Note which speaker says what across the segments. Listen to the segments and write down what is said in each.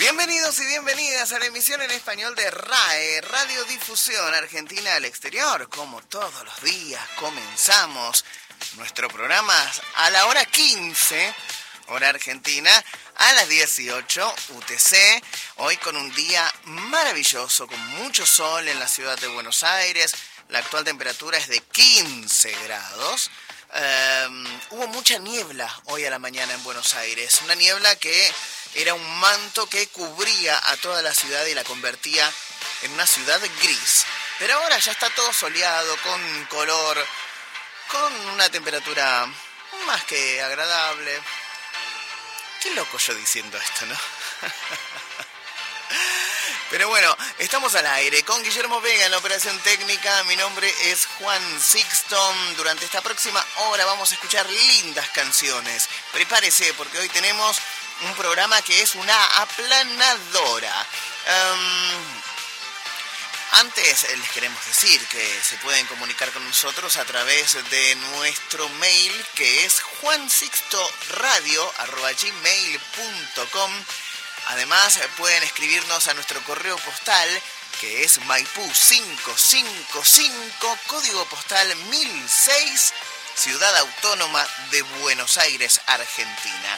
Speaker 1: Bienvenidos y bienvenidas a la emisión en español de RAE, Radiodifusión Argentina al Exterior. Como todos los días, comenzamos nuestro programa a la hora 15, hora argentina, a las 18 UTC. Hoy con un día maravilloso, con mucho sol en la ciudad de Buenos Aires. La actual temperatura es de 15 grados. Hubo mucha niebla hoy a la mañana en Buenos Aires. Una niebla que era un manto que cubría a toda la ciudad y la convertía en una ciudad gris. Pero ahora ya está todo soleado, con color, con una temperatura más que agradable. Qué loco yo diciendo esto, ¿no? Pero bueno, estamos al aire con Guillermo Vega en la operación técnica. Mi nombre es Juan Sixton. Durante esta próxima hora vamos a escuchar lindas canciones. Prepárese porque hoy tenemos un programa que es una aplanadora. Antes les queremos decir que se pueden comunicar con nosotros a través de nuestro mail, que es juansixtoradio@gmail.com. Además pueden escribirnos a nuestro correo postal, que es Maipú 555, código postal 1006, Ciudad Autónoma de Buenos Aires, Argentina.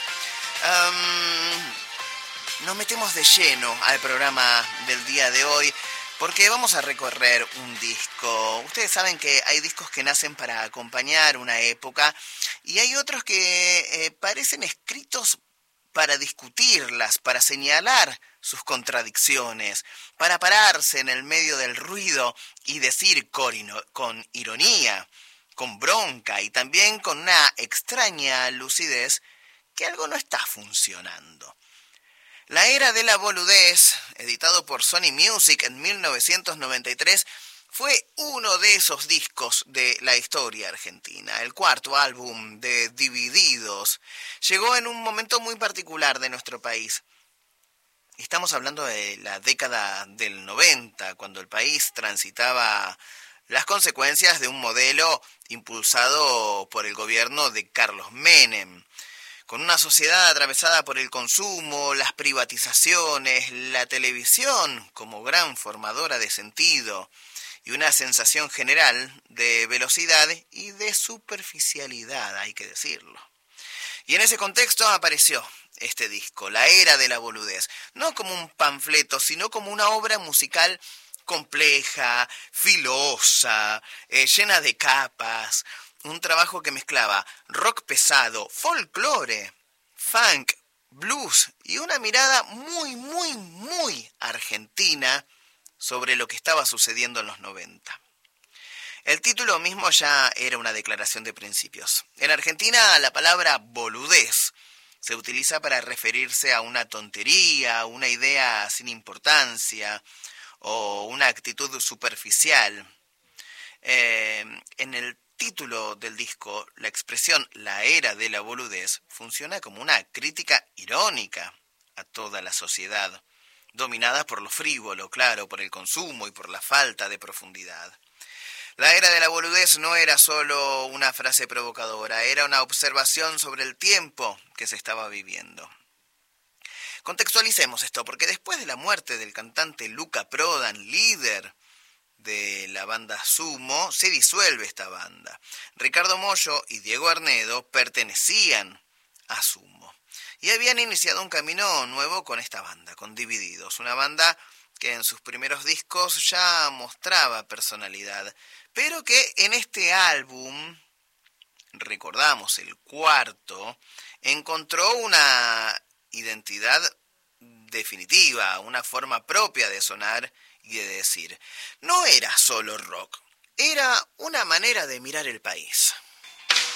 Speaker 1: Nos metemos de lleno al programa del día de hoy porque vamos a recorrer un disco. Ustedes saben que hay discos que nacen para acompañar una época y hay otros que parecen escritos para discutirlas, para señalar sus contradicciones, para pararse en el medio del ruido y decir con ironía, con bronca y también con una extraña lucidez que algo no está funcionando. La era de la boludez, editado por Sony Music en 1993, fue uno de esos discos de la historia argentina. El cuarto álbum de Divididos llegó en un momento muy particular de nuestro país. Estamos hablando de la década del 90, cuando el país transitaba las consecuencias de un modelo impulsado por el gobierno de Carlos Menem. Con una sociedad atravesada por el consumo, las privatizaciones, la televisión como gran formadora de sentido y una sensación general de velocidad y de superficialidad, hay que decirlo. Y en ese contexto apareció este disco, La Era de la Boludez, no como un panfleto, sino como una obra musical compleja, filosa, llena de capas. Un trabajo que mezclaba rock pesado, folclore, funk, blues y una mirada muy argentina sobre lo que estaba sucediendo en los 90. El título mismo ya era una declaración de principios. En Argentina la palabra boludez se utiliza para referirse a una tontería, una idea sin importancia o una actitud superficial. En el título del disco, la expresión La Era de la Boludez funciona como una crítica irónica a toda la sociedad, dominada por lo frívolo, claro, por el consumo y por la falta de profundidad. La Era de la Boludez no era solo una frase provocadora, era una observación sobre el tiempo que se estaba viviendo. Contextualicemos esto, porque después de la muerte del cantante Luca Prodan, líder de la banda Sumo, se disuelve esta banda. Ricardo Mollo y Diego Arnedo pertenecían a Sumo y habían iniciado un camino nuevo con esta banda, con Divididos, una banda que en sus primeros discos ya mostraba personalidad, pero que en este álbum, recordamos el cuarto, encontró una identidad definitiva, una forma propia de sonar y de decir. No era solo rock, era una manera de mirar el país.